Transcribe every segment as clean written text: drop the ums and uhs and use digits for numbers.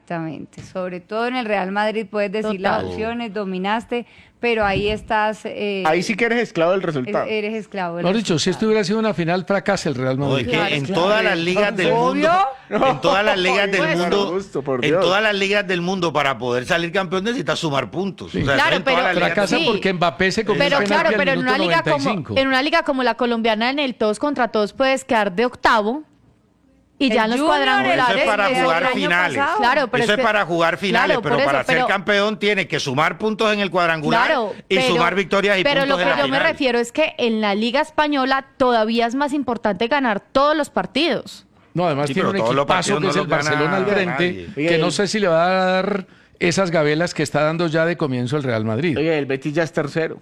Exactamente. Sobre todo en el Real Madrid puedes decir las opciones, dominaste, pero ahí estás... ahí sí que eres esclavo del resultado. Eres esclavo del Mejor dicho, resultado. si esto hubiera sido una final, fracasa el Real No, Madrid. es que en todas las ligas del mundo, en todas las ligas del mundo, en todas las ligas del mundo, para poder salir campeón necesitas sumar puntos. Sí. O sea, Claro, en todas pero- las ligas Fracasa del mundo. porque Mbappé se comió Pero el penalti claro, pero al en una minuto liga 95. como la colombiana, en el todos contra todos puedes quedar de octavo y ya en los Junior, cuadrangulares. Eso es para desde jugar el año finales. pasado. Claro, pero eso es es que- para jugar finales, claro, pero por eso, para ser pero- campeón tienes que sumar puntos en el cuadrangular Claro, y sumar victorias y pero puntos lo que en la yo me final. refiero es que en la Liga Española todavía es más importante ganar todos los partidos. No, además Sí, tiene un pero todos los equipazo partidos que no es el los gana Barcelona al frente, nadie. que Oye, no el- sé si le va a dar esas gabelas que está dando ya de comienzo el Real Madrid. Oye, el Betis ya es tercero.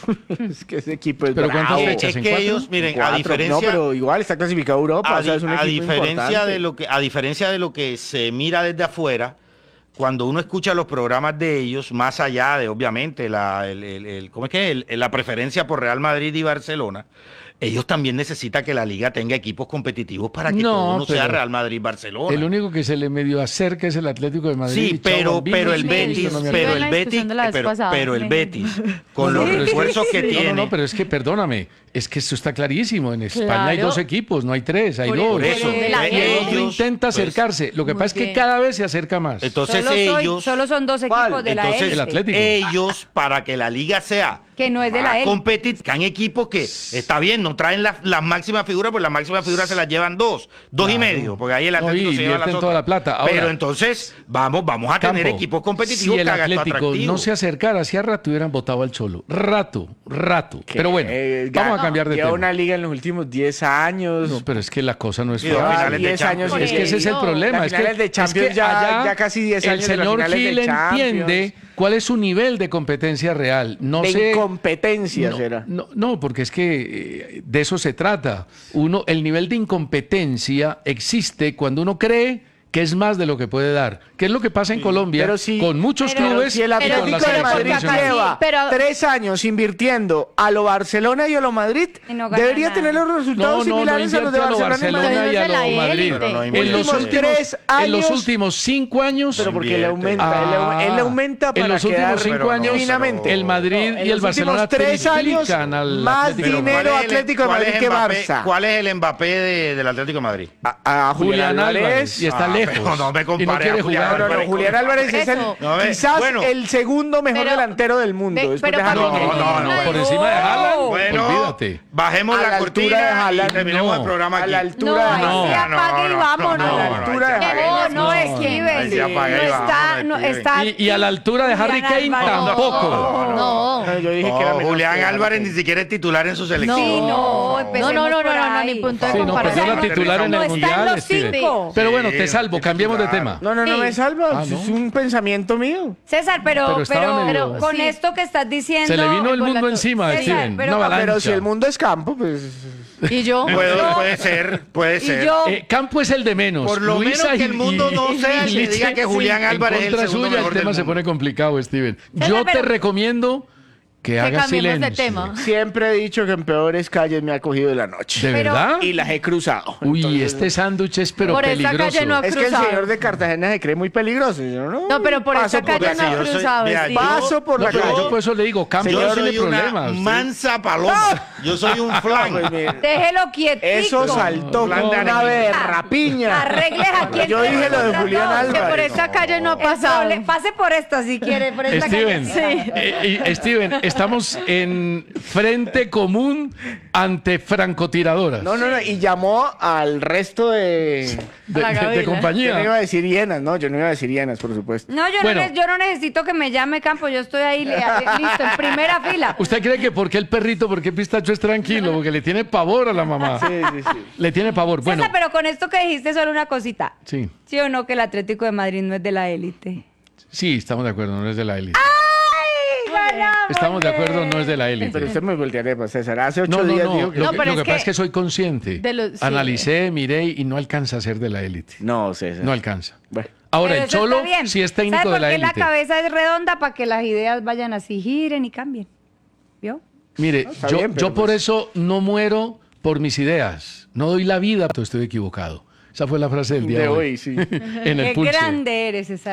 Es que ese equipo es ¿Pero cuántas bravo. fechas? Es ¿En que cuatro? ellos, miren, a Cuatro. diferencia... No, pero igual está clasificado a Europa, A, o sea, es un equipo diferencia importante. a diferencia de lo que se mira desde afuera, cuando uno escucha los programas de ellos, más allá de obviamente ¿cómo es que? La preferencia por Real Madrid y Barcelona, ellos también necesitan que la liga tenga equipos competitivos para que No, todo no sea pero Real Madrid-Barcelona. El único que se le medio acerca es el Atlético de Madrid. Sí, y chao, pero bambinos, el y Betis, listo, no me pero acuerdo. el la Betis, discusión de la vez pasada. pero el Betis, con No, los pero es que- refuerzos que tiene. No, pero es que perdóname, es que esto está clarísimo. En España hay Claro. 2 equipos, no hay 3, hay Por 2. Por eso, de la Y el otro ellos, intenta pues, acercarse. Lo que muy pasa es que bien. cada vez se acerca más. Entonces ellos, Solo son 2 ¿Cuál? equipos de la entonces élite. el Atlético. ellos, para que la liga sea Que no es de la élite. competitiva, han equipos que está bien, no traen las máximas figuras, pues las máximas figuras se las llevan dos y medio, porque ahí el No, Atlético y se lleva invierten las toda otras. la plata. Ahora, Pero entonces vamos a tener Campo, equipos competitivos si el que hagan esto Atlético atractivo. no se acercara, hacía rato hubieran votado al Cholo. Rato. Que, Pero bueno, vamos a cambiar de lleva tema. una liga en los últimos 10 años. No, pero es que la cosa no es Sí, los fácil. finales de 10 años. Champions. Es que ese es el problema. Las Es que, finales de Champions ya casi 10 años El de las señor finales de Gil Champions. entiende cuál es su nivel de competencia real. No de sé. incompetencia será. No, porque es que de eso se trata. El nivel de incompetencia existe cuando uno cree que es más de lo que puede dar. ¿Qué es lo que pasa en Colombia pero si- con muchos pero clubes Si el y con Atlético la de selección Madrid nacional? lleva Pero- 3 años invirtiendo a lo Barcelona y a lo Madrid, Y no gana debería nada. tener los resultados similares a los de invierte a lo Barcelona y Madrid. Barcelona y a Pero no es de lo la Madrid. élite. Pero no En invierte. los Últimos 3 años, últimos 5 años, pero porque le Invierte. aumenta, él le aumenta para en los últimos quedar 5 Pero años, no, divinamente. el Madrid No, en y el los Barcelona últimos 3 años, triplican al más Atlético. Pero dinero ¿cuál es el- Atlético de cuál es Madrid que Mbappé? Barça. ¿Cuál es el Mbappé del Atlético de Madrid? A Julián Álvarez, y está lejos. pero no me y no compare quiere a Julián jugar. No, Álvarez. Julián Álvarez es el, Eso. No, quizás bueno. el segundo mejor Pero- delantero del mundo. Ve- después pero de Haaland. Paco, No, Por encima de Haaland, Bueno, olvídate. bajemos A la la altura cortina de y Haaland, terminemos no. el programa A aquí. la No, altura ahí de No. sí apague y vámonos. no, ahí altura se de apaga. Haaland. No, Ahí Steven. se apaga y No vámonos, está, Steven. está. Y a la altura de Harry Kane Julián Álvarez. tampoco. No. Yo dije que era No, menos Julián que Álvarez Haaland. ni siquiera es titular en su selección. Sí, no, No, empecemos no, por ahí. ni punto de Sí, no, comparación. perdió la titular en No el está en Mundial, los Steven. 5. Pero bueno, Sí, te salvo, es cambiemos de titular. tema. No Sí. me salva. Ah, ¿no? Es un pensamiento mío. César, Pero estaba medio- con Sí. esto que estás diciendo. Se le vino el mundo César, encima, Steven. pero- Una avalancha. Pero si el mundo es campo, pues. Y yo. Puede ser. Y yo, Campo es el de menos. Por lo Luisa menos que el mundo no sea el que Liche, diga que Julián en Álvarez es el contra segundo suya, mejor el tema del se mundo. pone complicado, Steven. César, Yo te pero- recomiendo que hagas cambiemos de silencio. tema. Siempre he dicho que en peores calles me ha cogido de la noche. ¿De Pero- verdad? Y las he cruzado. Uy, Entonces, este sándwich es pero Por esta peligroso. calle no ha Es que el cruzado. señor de Cartagena se cree muy peligroso. Yo No, pero por paso esta calle porque no si ha yo soy- cruzado. mira, Steve. Paso por No, la pero calle. yo por eso le digo, Campo Yo no tiene soy una problemas. usted- mansa paloma. Yo soy un flan. Pues, mire, déjelo quietico. eso saltó Plan como de una anime. berrapiña. Arregles aquí Yo entre dije lo de nosotras Julián dos. Que por Álvarez. esta calle no ha El pasado. pase por esta si quiere, por esta Steven, calle. Steven, estamos en frente común ante francotiradoras No. Y llamó al resto de. de, La de Gabriela. Yo no iba compañía. a decir hienas, no, yo no iba a decir hienas, por supuesto. No, Bueno. yo no necesito que me llame Campo, yo estoy ahí listo, en primera fila. ¿Usted cree que por qué el perrito, por qué Pistacho es tranquilo? Porque le tiene pavor a la mamá. Sí. Le tiene pavor. Bueno, César, pero con esto que dijiste solo una cosita. sí, ¿Sí o no que el Atlético de Madrid no es de la élite? sí, estamos de acuerdo, no es de la élite. ¡Ay, ganamos! Estamos de acuerdo, no es de la Pero élite. usted me voltearé, pues, César. Hace 8 No, días no. dijo que. No, Lo pero que es pasa que- es que soy consciente. de los- sí. Analicé, miré y no alcanza a ser de la élite. No, César. No alcanza. Bueno. Ahora, Pero el eso Cholo está bien. sí es técnico ¿Sabe de la por qué élite. la cabeza es redonda? Para que las ideas vayan así, giren y cambien. ¿Vio? Mire, está yo, bien, pero yo por pues- eso no muero por mis ideas. No doy la vida, pero estoy equivocado. Esa fue la frase del día De de hoy. hoy, sí. En el Qué pulso. grande eres, César.